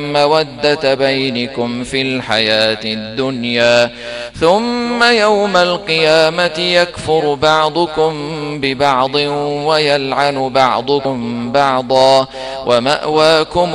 مودة بينكم في الحياة الدنيا ثم يوم القيامة يكفر بعضكم ببعض ويلعن بعضكم بعضا ومأواكم